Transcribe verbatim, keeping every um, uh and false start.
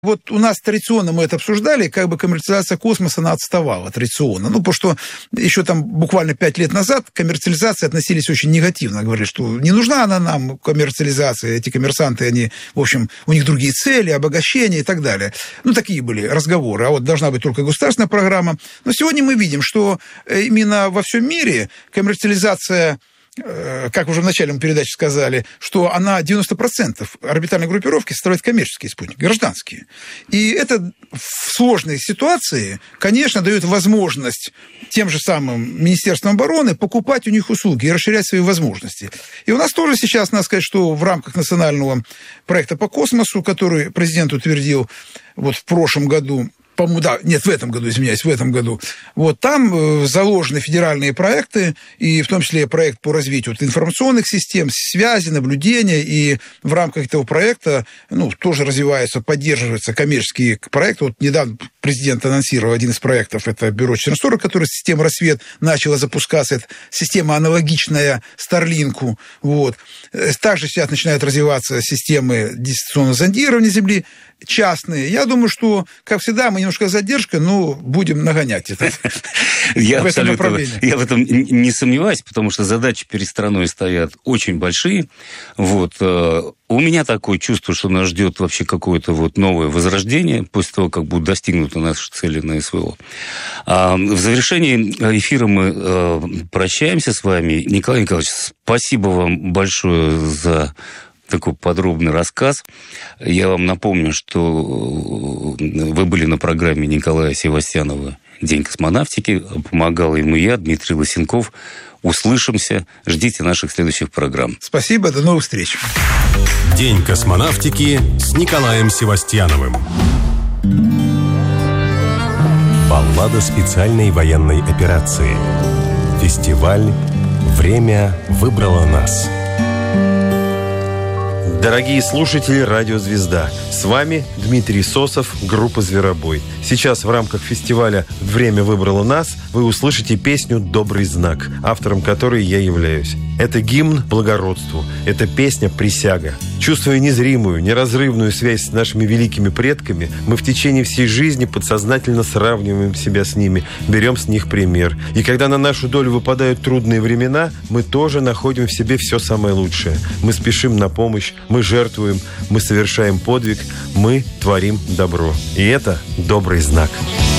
Вот у нас традиционно мы это обсуждали, как бы коммерциализация космоса, она отставала традиционно. Ну, потому что еще там буквально пять лет назад к коммерциализации относились очень негативно. Говорили, что не нужна она нам, коммерциализация. Эти коммерсанты, они, в общем, у них другие цели, обогащение и так далее. Ну, такие были разговоры. А вот должна быть только государственная программа. Но сегодня мы видим, что именно во всем мире коммерциализация, как уже в начале мы передачи сказали, что она девяносто процентов орбитальной группировки составляет коммерческие спутники, гражданские. И это в сложной ситуации, конечно, дает возможность тем же самым Министерствам обороны покупать у них услуги и расширять свои возможности. И у нас тоже сейчас, надо сказать, что в рамках национального проекта по космосу, который президент утвердил вот в прошлом году, по-моему, да, нет, в этом году, извиняюсь, в этом году. Вот там заложены федеральные проекты, и в том числе проект по развитию вот, информационных систем, связи, наблюдения, и в рамках этого проекта, ну, тоже развиваются, поддерживаются коммерческие проекты. Вот недавно президент анонсировал один из проектов, это бюро четырнадцать сорок, который система «Рассвет» начала запускаться, это система аналогичная Старлинку, вот. Также сейчас начинают развиваться системы дистанционного зондирования Земли, частные. Я думаю, что, как всегда, мы немножко с задержкой, но будем нагонять это. Я в этом направлении. Я в этом не сомневаюсь, потому что задачи перед страной стоят очень большие. Вот. У меня такое чувство, что нас ждет вообще какое-то вот новое возрождение после того, как будут достигнуты наши цели на СВО. А в завершении эфира мы прощаемся с вами. Николай Николаевич, спасибо вам большое за такой подробный рассказ. Я вам напомню, что вы были на программе Николая Севастьянова «День космонавтики». Помогал ему я, Дмитрий Лысенков. Услышимся. Ждите наших следующих программ. Спасибо. До новых встреч. День космонавтики с Николаем Севастьяновым. Баллада специальной военной операции. Фестиваль «Время выбрало нас». Дорогие слушатели «Радио Звезда», с вами Дмитрий Сосов, группа «Зверобой». Сейчас в рамках фестиваля «Время выбрало нас» вы услышите песню «Добрый знак», автором которой я являюсь. Это гимн благородству, это песня «Присяга». Чувствуя незримую, неразрывную связь с нашими великими предками, мы в течение всей жизни подсознательно сравниваем себя с ними, берем с них пример. И когда на нашу долю выпадают трудные времена, мы тоже находим в себе все самое лучшее. Мы спешим на помощь, мы жертвуем, мы совершаем подвиг, мы творим добро. И это добрый знак.